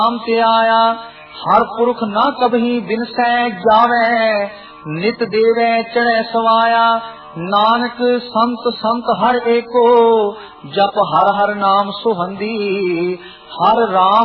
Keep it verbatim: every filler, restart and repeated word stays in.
नाम ते आया। हर पुरख न कभी बिनसै जावै, नित देवै चढ़ै सवाया। नानक संत संत हर एको, जप हर हर नाम सुहंदी। हर राम